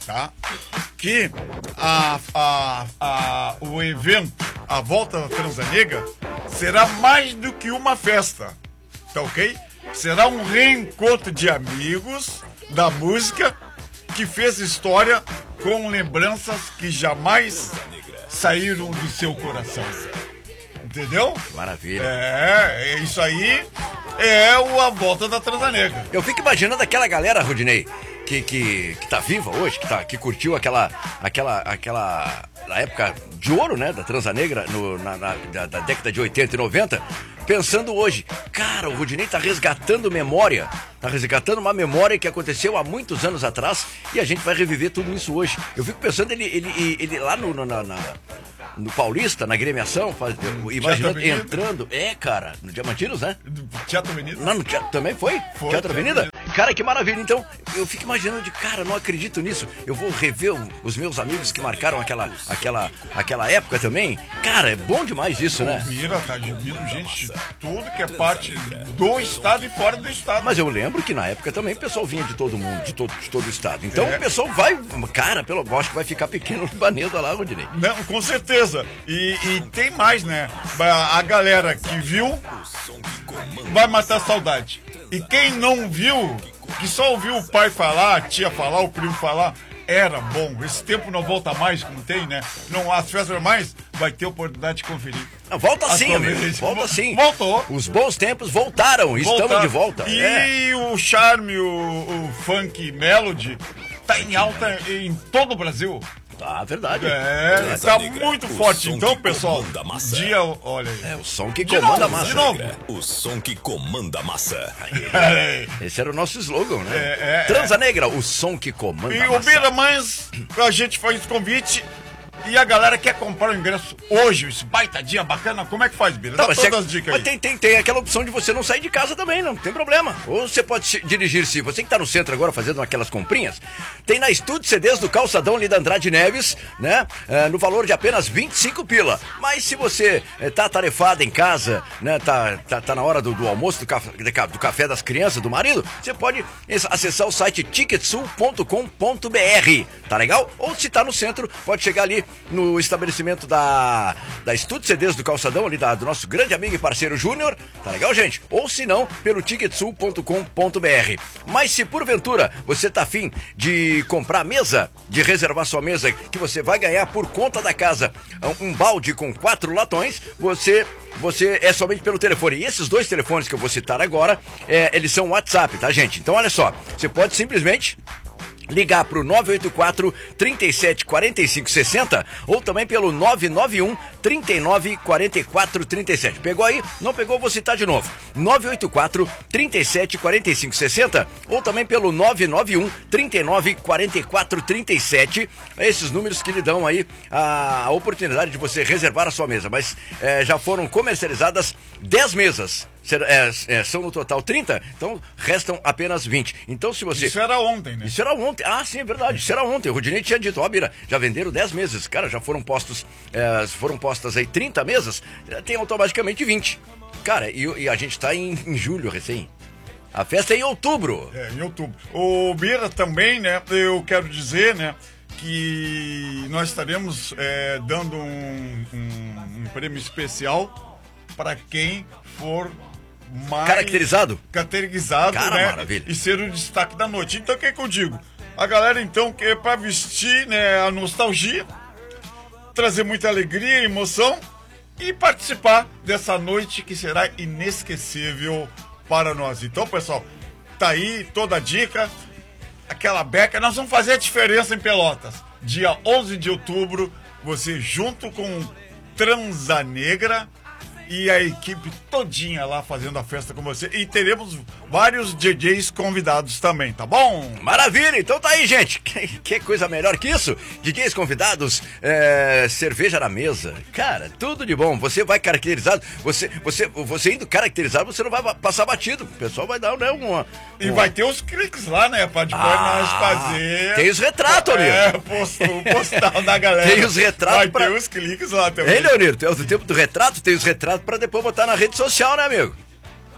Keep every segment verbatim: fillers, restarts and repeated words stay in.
tá? Que a, a, a, o evento, a volta da Transanegra, será mais do que uma festa, tá ok? Será um reencontro de amigos da música que fez história com lembranças que jamais saíram do seu coração. Entendeu? Maravilha. É, isso aí é o, a volta da Transanegra. Eu fico imaginando aquela galera, Rudinei, que, que, que tá viva hoje, que, tá, que curtiu aquela, aquela, aquela na época de ouro, né, da Transanegra, no, na, na, da, da década de oitenta e noventa, pensando hoje, cara, o Rudinei tá resgatando memória, tá resgatando uma memória que aconteceu há muitos anos atrás e a gente vai reviver tudo isso hoje. Eu fico pensando, ele, ele, ele lá no, no, na, na, no Paulista, na gremiação, faz, imaginando, entrando, é, cara, no Diamantinos, né? Teatro Avenida? Não, no teatro também foi? Foi Teatro Avenida? Cara, que maravilha. Então, eu fico imaginando de, cara, não acredito nisso. Eu vou rever os meus amigos que marcaram aquela, aquela, aquela época também. Cara, é bom demais isso, né? Mira, tá vindo gente de tudo que é parte do estado e fora do estado. Mas eu lembro que na época também o pessoal vinha de todo mundo, de todo, de todo o estado. Então é. o pessoal vai, cara, pelo acho que vai ficar pequeno no Baneda lá, Rodinei. Não, com certeza. E, e tem mais, né? A galera que viu vai matar a saudade. E quem não viu, que só ouviu o pai falar, a tia falar, o primo falar, era bom. Esse tempo não volta mais, como tem, né? Não, as festas mais, vai ter oportunidade de conferir. Não, volta As sim, amigo. conferências. Volta sim. Voltou. Os bons tempos voltaram, estamos Voltaram. de volta. E é. o charme, o, o funk melody, tá em alta em todo o Brasil. Tá, verdade. É, tá muito forte. Então, pessoal, dia, olha aí. É o som que De comanda novo, a massa. de novo. O som que comanda a massa. Esse era o nosso slogan, né? É, é, Transanegra, o som que comanda E a o massa. Bira, mas a gente faz convite e a galera quer comprar o ingresso hoje, esse baita dia bacana, como é que faz, Bira? Tá, Dá mas todas é- as dicas mas aí. tem, tem, tem aquela opção de você não sair de casa também, não tem problema. Ou você pode se- dirigir-se, você que tá no centro agora fazendo aquelas comprinhas, tem na Estúdio C Ds do Calçadão ali da Andrade Neves, né? É, no valor de apenas vinte e cinco pila. Mas se você é, tá atarefado em casa, né? Tá, tá, tá na hora do, do almoço, do café, do café das crianças, do marido, você pode acessar o site ticketsul ponto com ponto br, tá legal? Ou se tá no centro, pode chegar ali no estabelecimento da, da Estúdio C Ds do Calçadão, ali da, do nosso grande amigo e parceiro Júnior, tá legal, gente? Ou se não, pelo ticketsul ponto com ponto br. Mas se porventura você tá afim de comprar mesa, de reservar sua mesa, que você vai ganhar por conta da casa um, um balde com quatro latões, você... Você é somente pelo telefone. E esses dois telefones que eu vou citar agora, é, eles são WhatsApp, tá, gente? Então, olha só, você pode simplesmente ligar pro nove oito quatro, trinta e sete, quarenta e cinco, sessenta ou também pelo nove nove um, trinta e nove, quarenta e quatro, trinta e sete. Pegou aí? Não pegou? Vou citar de novo. nove oito quatro, trinta e sete, quarenta e cinco, sessenta ou também pelo nove nove um, trinta e nove, quarenta e quatro, trinta e sete. Esses números que lhe dão aí a, a oportunidade de você reservar a sua mesa. Mas é, já foram comercializadas dez mesas. É, é, são no total trinta, então restam apenas vinte. Então se você... Isso era ontem, né? Isso era ontem. Ah, sim, é verdade. Isso era ontem. O Rodinei tinha dito, ó, Bira, já venderam dez meses. Cara, já foram postos, é, foram postas aí trinta mesas, tem automaticamente vinte. Cara, e, e a gente tá em, em julho recém. A festa é em outubro. É, em outubro. O Bira também, né? Eu quero dizer, né? Que nós estaremos é, dando um, um, um prêmio especial para quem for mais caracterizado, caracterizado, cara, né? Maravilha. E ser o destaque da noite. Então, o que, é que eu digo? A galera, então, que é para vestir, né, a nostalgia, trazer muita alegria, emoção e participar dessa noite que será inesquecível para nós. Então, pessoal, tá aí toda a dica, aquela beca. Nós vamos fazer a diferença em Pelotas. Dia onze de outubro, você junto com Transanegra e a equipe todinha lá fazendo a festa com você. E teremos vários D Js convidados também, tá bom? Maravilha, então tá aí, gente. Que, que coisa melhor que isso? D Js convidados, é, cerveja na mesa. Cara, tudo de bom. Você vai caracterizado, você, você, você indo caracterizado, você não vai passar batido. O pessoal vai dar, né, uma... E uma... vai ter os cliques lá, né? Pra depois Ah, nós fazer. tem os retratos, amigo. É, posto, o postal da galera. Tem os retratos Vai pra- ter os cliques lá também. Ei, Leonir, tu é do tempo do retrato, tem os retratos pra depois botar na rede social, né, amigo?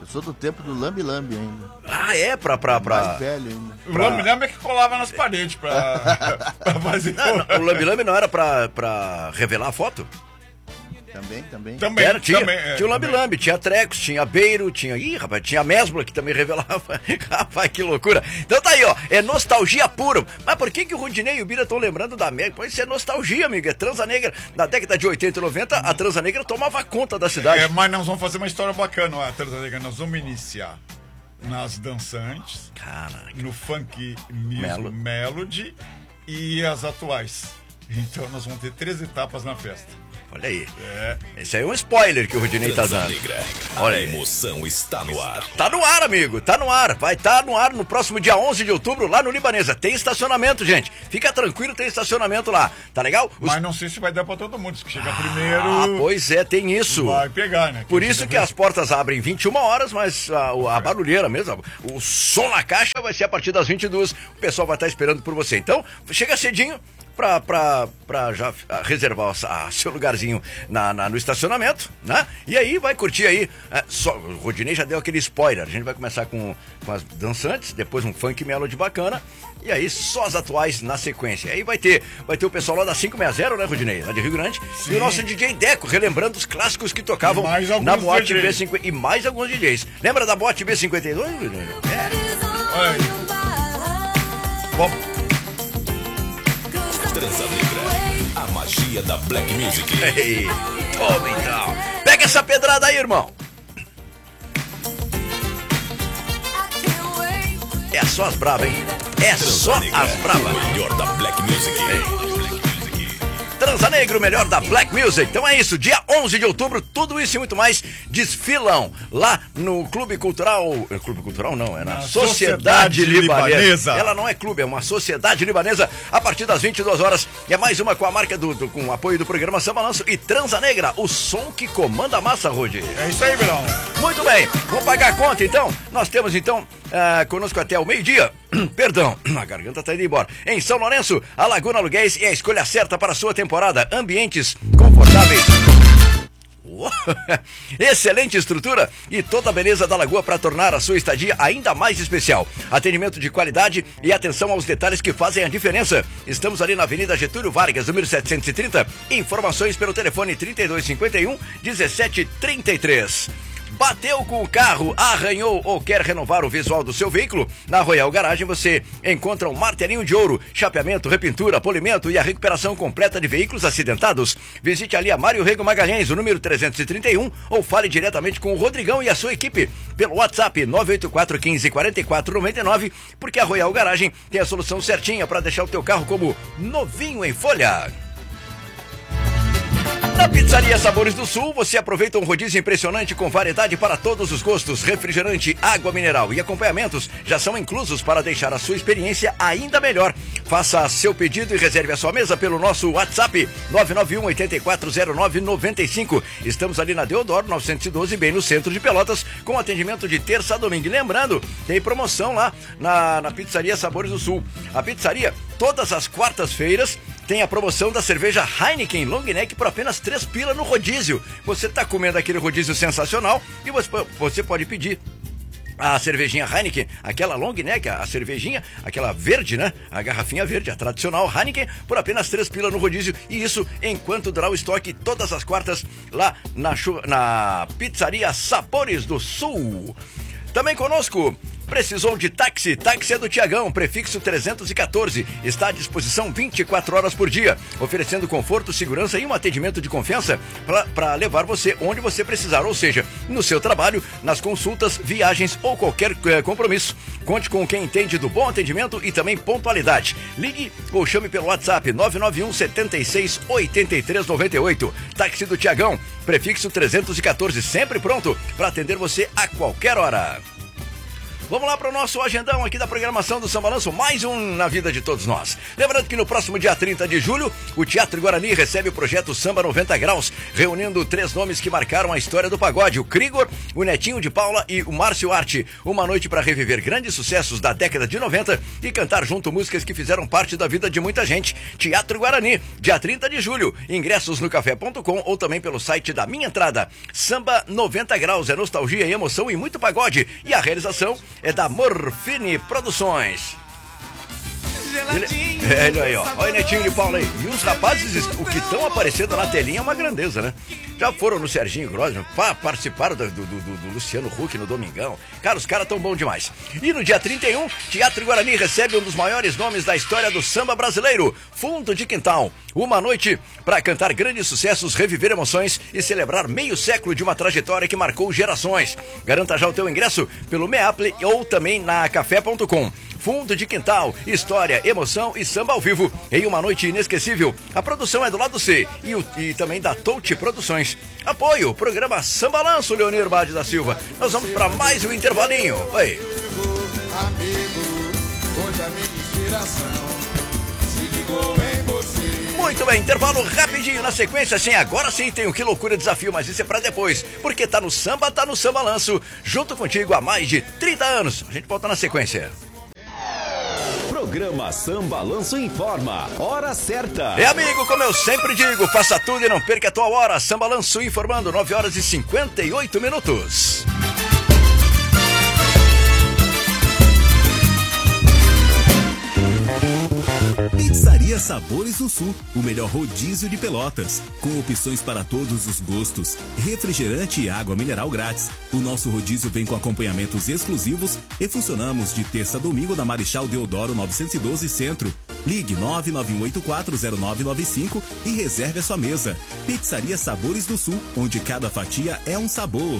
Eu sou do tempo do lambe-lambe ainda. Ah, é? Pra... pra, pra... Mais velho ainda. O lambe-lambe é que colava nas paredes pra, pra fazer... Não, não, o lambe-lambe não era pra, pra revelar a foto? Também, também. Também, Era, tinha, também, é, tinha o lambe-lambe, tinha trecos, tinha beiro, tinha... Ih, rapaz, tinha a mesbla que também revelava. Rapaz, que loucura. Então tá aí, ó, é nostalgia puro. Mas por que que o Rudinei e o Bira estão lembrando da Mega? Pode ser nostalgia, amigo, é Transa Negra. Na década de oitenta e noventa, a Transa Negra tomava conta da cidade. É, mas nós vamos fazer uma história bacana, ó, Terza Negra. Nós vamos iniciar nas dançantes, Caraca. no funk mesmo, Melo. melody e as atuais. Então nós vamos ter três etapas na festa. Olha aí. É. Esse aí é um spoiler que o Rudinei tá Transa dando. Negra. Olha A aí. emoção está no ar. Tá no ar, amigo, tá no ar. Vai estar tá no ar no próximo dia onze de outubro, lá no Libanesa. Tem estacionamento, gente. Fica tranquilo, tem estacionamento lá. Tá legal? Os... Mas não sei se vai dar pra todo mundo. Se chegar primeiro, Ah, pois é, tem isso. vai pegar, né? Por Quem isso chega que as portas abrem vinte e uma horas, mas a, a barulheira mesmo, o som na caixa vai ser a partir das vinte e duas. O pessoal vai estar esperando por você. Então, chega cedinho pra, pra, pra já reservar o a, seu lugarzinho na, na, no estacionamento, né? E aí vai curtir aí. É, só, o Rodinei já deu aquele spoiler. A gente vai começar com, com as dançantes, depois um funk melody bacana. E aí, só as atuais na sequência. E aí vai ter, vai ter o pessoal lá da cinco sessenta, né, Rodinei? Lá de Rio Grande. Sim. E o nosso D J Deco, relembrando os clássicos que tocavam E mais alguns na boate D Js. B cinquenta. E mais alguns D Js. Lembra da boate B cinquenta e dois, Rodinei? É. Olha aí. Bom, Transa Negra. A magia da Black Music. Ei, toma então. Pega essa pedrada aí, irmão. É só as bravas, hein? É só Transa Negra. as bravas. O melhor da Black Music. Transa Negra, o melhor da Black Music. Então é isso, dia onze de outubro, tudo isso e muito mais desfilam lá no Clube Cultural... É Clube Cultural não, é na, Na Sociedade, Sociedade Libanesa. Libanesa. Ela não é clube, é uma Sociedade Libanesa, a partir das vinte e duas horas. E é mais uma com a marca do, do com o apoio do programa Samba Balanço e Transa Negra, o som que comanda a massa, Rudy. é isso aí, Verão. Muito bem, vamos pagar a conta então? Nós temos então ah, conosco até o meio-dia, perdão, a garganta tá indo embora. Em São Lourenço, a Laguna Aluguéis é a escolha certa para a sua temporada. Ambientes confortáveis. Uou, excelente estrutura e toda a beleza da lagoa para tornar a sua estadia ainda mais especial. Atendimento de qualidade e atenção aos detalhes que fazem a diferença. Estamos ali na Avenida Getúlio Vargas, número setecentos e trinta. Informações pelo telefone trinta e dois cinquenta e um, dezessete trinta e três. Bateu com o carro, arranhou ou quer renovar o visual do seu veículo? Na Royal Garagem você encontra um martelinho de ouro, chapeamento, repintura, polimento e a recuperação completa de veículos acidentados. Visite ali a Mário Rego Magalhães, o número trezentos e trinta e um, ou fale diretamente com o Rodrigão e a sua equipe pelo WhatsApp nove oito quatro, um cinco, quatro quatro nove nove, porque a Royal Garagem tem a solução certinha para deixar o teu carro como novinho em folha. Na Pizzaria Sabores do Sul, você aproveita um rodízio impressionante com variedade para todos os gostos. Refrigerante, água mineral e acompanhamentos já são inclusos para deixar a sua experiência ainda melhor. Faça seu pedido e reserve a sua mesa pelo nosso WhatsApp nove nove um, oito quatro zero nove, nove cinco. Estamos ali na Deodoro novecentos e doze, bem no centro de Pelotas, com atendimento de terça a domingo. E lembrando, tem promoção lá na, na Pizzaria Sabores do Sul. A pizzaria, todas as quartas-feiras, tem a promoção da cerveja Heineken Long Neck por apenas três pila no rodízio. Você está comendo aquele rodízio sensacional e você, você pode pedir a cervejinha Heineken, aquela long neck, a cervejinha, aquela verde, né? A garrafinha verde, a tradicional Heineken, por apenas três pila no rodízio. E isso enquanto durar o estoque todas as quartas lá na, na Pizzaria Sabores do Sul. Também conosco, precisou de táxi? Táxi é do Tiagão, prefixo trezentos e quatorze. Está à disposição vinte e quatro horas por dia, oferecendo conforto, segurança e um atendimento de confiança para levar você onde você precisar, ou seja, no seu trabalho, nas consultas, viagens ou qualquer é, compromisso. Conte com quem entende do bom atendimento e também pontualidade. Ligue ou chame pelo WhatsApp nove nove um, sete seis, oito três nove oito. Táxi do Tiagão, prefixo trezentos e quatorze, sempre pronto para atender você a qualquer hora. Vamos lá para o nosso agendão aqui da programação do Samba Balanço, mais um na vida de todos nós. Lembrando que no próximo dia trinta de julho, o Teatro Guarani recebe o projeto Samba noventa Graus, reunindo três nomes que marcaram a história do pagode, o Krigor, o Netinho de Paula e o Márcio Arte. Uma noite para reviver grandes sucessos da década de noventa e cantar junto músicas que fizeram parte da vida de muita gente. Teatro Guarani, dia trinta de julho. Ingressos no café ponto com ou também pelo site da Minha Entrada. Samba noventa Graus é nostalgia e emoção e muito pagode. E a realização é da Morfine Produções. Ele, é, ele aí, ó. Olha o Netinho de Paula aí. E os rapazes, o que estão aparecendo na telinha é uma grandeza, né? Já foram no Serginho Grosman, participaram do, do, do, do Luciano Huck no Domingão. Cara, os caras tão bons demais. E no dia trinta e um, Teatro Guarani recebe um dos maiores nomes da história do samba brasileiro, Fundo de Quintal. Uma noite para cantar grandes sucessos, reviver emoções e celebrar meio século de uma trajetória que marcou gerações. Garanta já o teu ingresso pelo Meaple ou também na café ponto com. Fundo de Quintal, história, emoção e samba ao vivo em uma noite inesquecível. A produção é do Lado C e, o, e também da Touch Produções. Apoio, programa Samba Balanço, Leonir Bade da Silva. Nós vamos para mais um intervalinho. Oi. Muito bem, intervalo rapidinho na sequência, sim, agora sim tem o Que Loucura Desafio, mas isso é pra depois, porque tá no samba, tá no Samba Balanço, junto contigo há mais de trinta anos. A gente volta na sequência. Programa Samba Balanço informa. Hora certa. É, amigo, como eu sempre digo, faça tudo e não perca a tua hora. Samba Balanço informando, nove horas e cinquenta e oito minutos. Pizzaria Sabores do Sul, o melhor rodízio de Pelotas, com opções para todos os gostos, refrigerante e água mineral grátis. O nosso rodízio vem com acompanhamentos exclusivos e funcionamos de terça a domingo na Marechal Deodoro novecentos e doze Centro. Ligue nove nove um oito quatro zero nove nove cinco e reserve a sua mesa. Pizzaria Sabores do Sul, onde cada fatia é um sabor.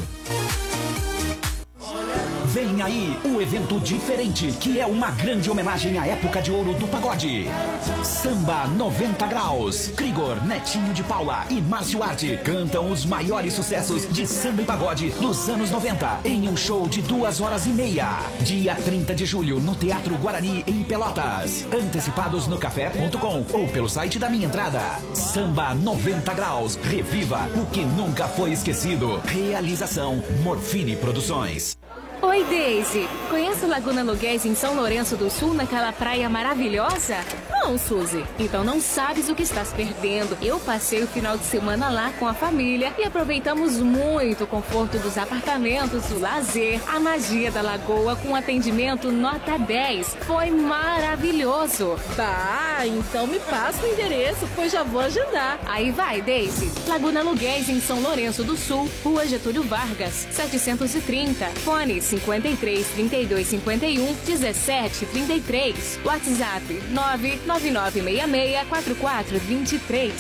Vem aí o evento diferente, que é uma grande homenagem à época de ouro do pagode. Samba noventa Graus. Krigor, Netinho de Paula e Márcio Arte cantam os maiores sucessos de samba e pagode dos anos noventa em um show de duas horas e meia. Dia trinta de julho no Teatro Guarani em Pelotas. Antecipados no café ponto com ou pelo site da Minha Entrada. Samba noventa Graus. Reviva o que nunca foi esquecido. Realização Morfine Produções. Oi, Daisy. Conhece Laguna Lugués em São Lourenço do Sul, naquela praia maravilhosa? Não, Suzy. Então não sabes o que estás perdendo. Eu passei o final de semana lá com a família e aproveitamos muito o conforto dos apartamentos, o lazer, a magia da lagoa com atendimento nota dez. Foi maravilhoso. Bah, então me passa o endereço, pois já vou agendar. Aí vai, Daisy. Laguna Lugués em São Lourenço do Sul, Rua Getúlio Vargas, setecentos e trinta. Fone cinquenta e três, trinta e dois, cinquenta e um, dezessete, trinta e três. WhatsApp nove nove nove seis seis quatro quatro dois três.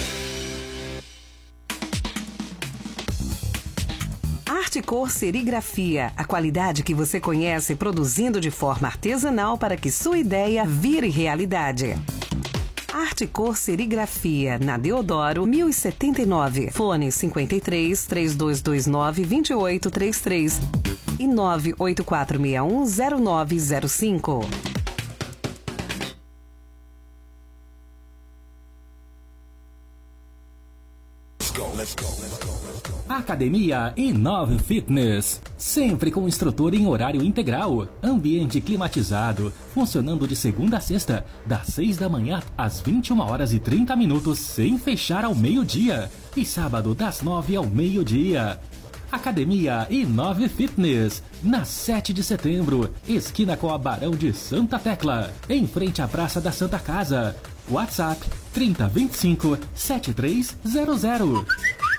Artecor Serigrafia, a qualidade que você conhece produzindo de forma artesanal para que sua ideia vire realidade. Artecor Serigrafia, na Deodoro mil e setenta e nove. Fone cinquenta e três, três dois dois nove, dois oito três três e nove oito quatro seis um zero nove zero cinco. Academia Inove Fitness, sempre com instrutor em horário integral, ambiente climatizado, funcionando de segunda a sexta, das seis da manhã às vinte e uma horas e trinta minutos, sem fechar ao meio-dia, e sábado das nove ao meio-dia. Academia Inove Fitness, na sete de setembro, esquina com a Barão de Santa Tecla, em frente à Praça da Santa Casa. WhatsApp trinta, vinte e cinco, setenta e três zero zero.